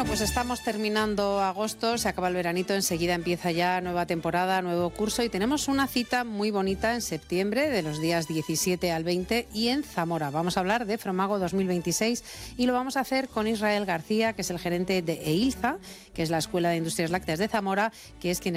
Pues estamos terminando agosto, se acaba el veranito, enseguida empieza ya nueva temporada, nuevo curso y tenemos una cita muy bonita en septiembre de los días 17 al 20 y en Zamora. Vamos a hablar de Fromago 2026 y lo vamos a hacer con Israel García, que es el gerente de EILZA, que es la Escuela de Industrias Lácteas de Zamora, que es quien